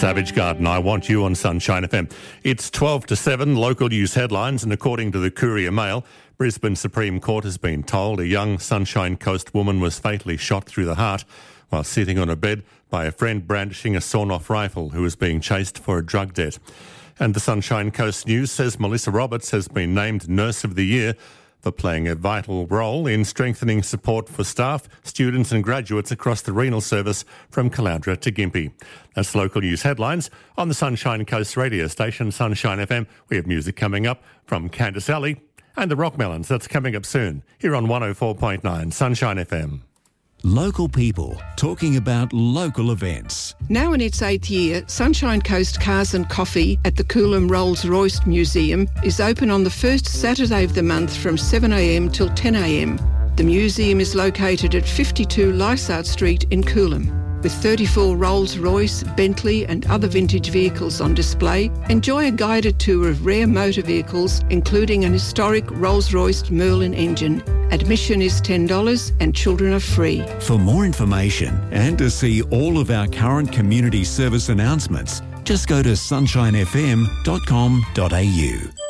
Savage Garden, I Want You on Sunshine FM. It's 12 to 7, local news headlines, and according to the Courier Mail, Brisbane Supreme Court has been told a young Sunshine Coast woman was fatally shot through the heart while sitting on a bed by a friend brandishing a sawn-off rifle who was being chased for a drug debt. And the Sunshine Coast News says Melissa Roberts has been named Nurse of the Year for playing a vital role in strengthening support for staff, students and graduates across the renal service from Caloundra to Gympie. That's local news headlines on the Sunshine Coast radio station, Sunshine FM. We have music coming up from Candice Alley and the Rockmelons. That's coming up soon here on 104.9 Sunshine FM. Local people talking about local events. Now in its 8th year, Sunshine Coast Cars and Coffee at the Coolum Rolls-Royce Museum is open on the first Saturday of the month from 7am till 10am. The museum is located at 52 Lysart Street in Coolum. With 34 Rolls-Royce, Bentley and other vintage vehicles on display, enjoy a guided tour of rare motor vehicles, including an historic Rolls-Royce Merlin engine. Admission is $10 and children are free. For more information and to see all of our current community service announcements, just go to sunshinefm.com.au.